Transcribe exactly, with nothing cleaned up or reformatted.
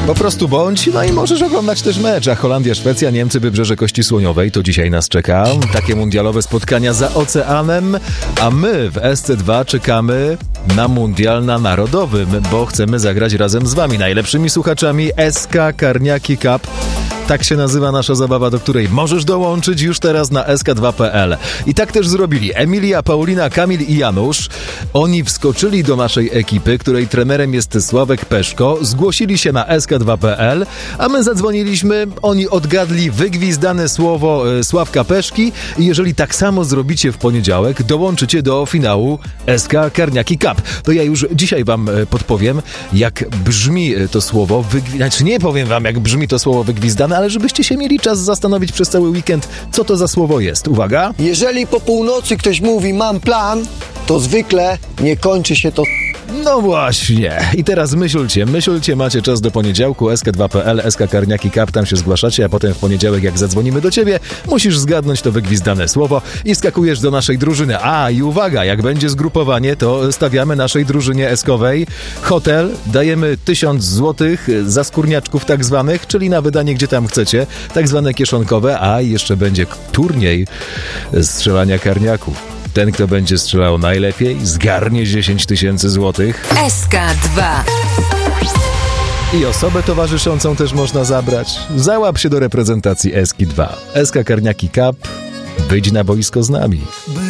Po prostu bądź, no i możesz oglądać też mecz, a Holandia, Szwecja, Niemcy, Wybrzeże Kości Słoniowej, to dzisiaj nas czeka. Takie mundialowe spotkania za oceanem, a my w S C dwa czekamy na mundial na narodowym, bo chcemy zagrać razem z wami, najlepszymi słuchaczami S K Karniaki Cup. Tak się nazywa nasza zabawa, do której możesz dołączyć już teraz na S K dwa kropka P L. I tak też zrobili Emilia, Paulina, Kamil i Janusz. Oni wskoczyli do naszej ekipy, której trenerem jest Sławek Peszko, zgłosili się na S K dwa kropka P L, a my zadzwoniliśmy, oni odgadli wygwizdane słowo e, Sławka Peszki i jeżeli tak samo zrobicie w poniedziałek, dołączycie do finału S K Karniaki Cup. To ja już dzisiaj wam e, podpowiem, jak brzmi to słowo, wygwi... znaczy nie powiem wam, jak brzmi to słowo wygwizdane, ale żebyście się mieli czas zastanowić przez cały weekend, co to za słowo jest. Uwaga! Jeżeli po północy ktoś mówi mam plan, to zwykle nie kończy się to... No właśnie. I teraz myślcie, myślcie, macie czas do poniedziałku, S K dwa kropka P L, S K Karniaki Cup, tam się zgłaszacie, a potem w poniedziałek, jak zadzwonimy do ciebie, musisz zgadnąć to wygwizdane słowo i skakujesz do naszej drużyny. A, i uwaga, jak będzie zgrupowanie, to stawiamy naszej drużynie eskowej hotel, dajemy tysiąc złotych za skórniaczków tak zwanych, czyli na wydanie gdzie tam chcecie, tak zwane kieszonkowe, a jeszcze będzie turniej strzelania karniaków. Ten, kto będzie strzelał najlepiej, zgarnie dziesięć tysięcy złotych. S K dwa. I osobę towarzyszącą też można zabrać. Załap się do reprezentacji S K dwa. S K Karniaki Cup. Wyjdź na boisko z nami.